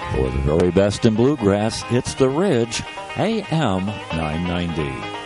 For the very best in bluegrass, it's The Ridge, AM 990.